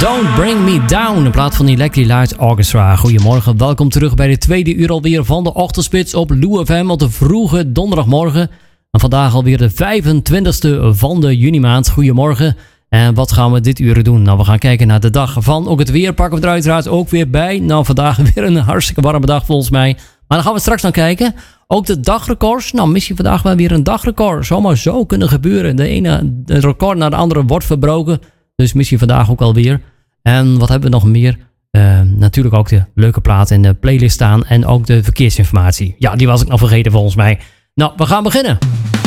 Don't Bring Me Down, in plaats van Electric Light Orchestra. Goedemorgen, welkom terug bij de tweede uur alweer van de Ochtendspits op Lou FM op de vroege donderdagmorgen. En vandaag alweer de 25e van de junimaand. Goedemorgen. En wat gaan we dit uur doen? Nou, we gaan kijken naar de dag van. Ook het weer pakken we er uiteraard ook weer bij. Nou, vandaag weer een hartstikke warme dag volgens mij. Maar dan gaan we straks naar kijken. Ook de dagrecords. Nou, misschien vandaag wel weer een dagrecord. Zomaar zo kunnen gebeuren. De record naar de andere wordt verbroken. Dus misschien vandaag ook alweer. En wat hebben we nog meer? Natuurlijk ook de leuke platen in de playlist staan. En ook de verkeersinformatie. Ja, die was ik nog vergeten volgens mij. Nou, we gaan beginnen.